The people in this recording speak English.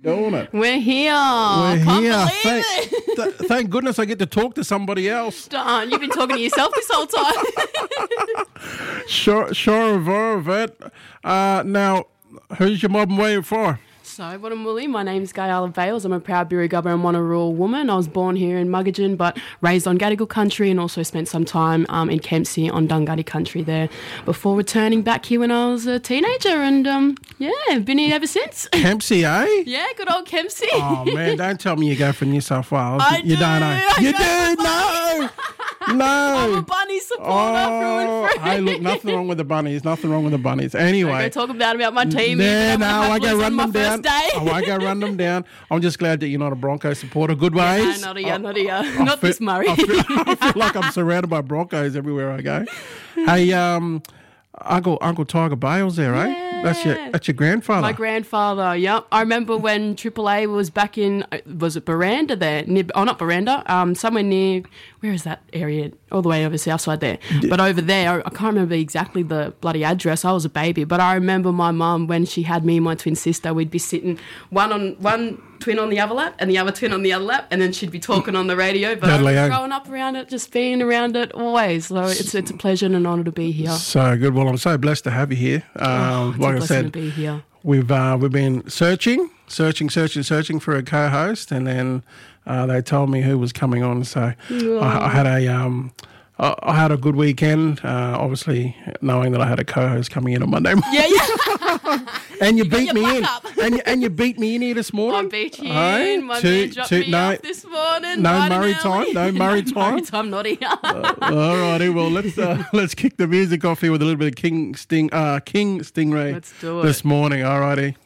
doing it. We're here. We're Can't here. believe it. Thank goodness I get to talk to somebody else. Darn, you've been talking to yourself this whole time. Sure of it. Now, who's your mob waiting for? So, what I'm Willie. My name's Gayala Bales. I'm a proud Birregubba and Wanneroo woman. I was born here in Muggagen, but raised on Gadigal country and also spent some time in Kempsey on Dungutty country there before returning back here when I was a teenager. And, been here ever since. Kempsey, eh? Yeah, good old Kempsey. Oh, man, don't tell me you go for New South Wales. You don't know. You do? No! I'm a bunny supporter through and through. Hey, look, nothing wrong with the bunnies. Nothing wrong with the bunnies. Anyway. I go talk about my team. No, I won't go run them down. I won't go run them down. I'm just glad that you're not a Broncos supporter. Good ways. No, not here. Not this Murray. I feel like I'm surrounded by Broncos everywhere I go. Hey, Uncle Tiger Bales there, eh? Yeah. That's your grandfather. My grandfather, yep. I remember when Triple A was back in, was it Baranda there? Not Baranda, somewhere near, where is that area? All the way over south side there. But over there, I can't remember exactly the bloody address. I was a baby. But I remember my mum, when she had me and my twin sister, we'd be sitting one twin on the other lap and the other twin on the other lap, and then she'd be talking on the radio. But growing up around it, just being around it always. So it's a pleasure and an honour to be here. So good. Well, I'm so blessed to have you here. Like I said, to be here. We've been searching for a co-host, and then they told me who was coming on. So I had a good weekend. Obviously, knowing that I had a co-host coming in on Monday morning. Yeah. And you beat me in. And you beat me in here this morning. I beat you in. My man dropped me off this morning. No Murray time. No Murray time. Murray time, not here. All righty. Well, let's kick the music off here with a little bit of King Stingray. Let's do it this morning. All righty.